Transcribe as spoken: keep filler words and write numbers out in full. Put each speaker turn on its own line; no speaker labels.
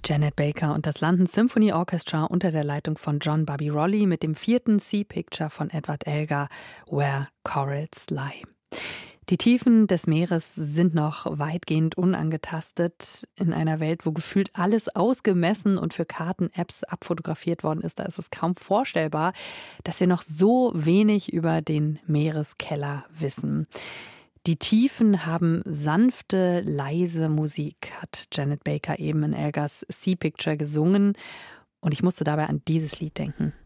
Janet Baker und das London Symphony Orchestra unter der Leitung von John Barbirolli mit dem vierten Sea Picture von Edward Elgar, Where Corals Lie. Die Tiefen des Meeres sind noch weitgehend unangetastet. In einer Welt, wo gefühlt alles ausgemessen und für Karten-Apps abfotografiert worden ist, da ist es kaum vorstellbar, dass wir noch so wenig über den Meereskeller wissen. Die Tiefen haben sanfte, leise Musik, hat Janet Baker eben in Elgars Sea Picture gesungen. Und ich musste dabei an dieses Lied denken.